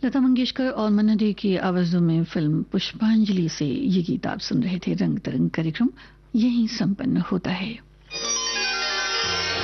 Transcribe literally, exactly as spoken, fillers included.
लता मंगेशकर और मन्ना डे की आवाजों में फिल्म पुष्पांजलि से ये गीत आप सुन रहे थे। रंग तरंग कार्यक्रम यहीं संपन्न होता है।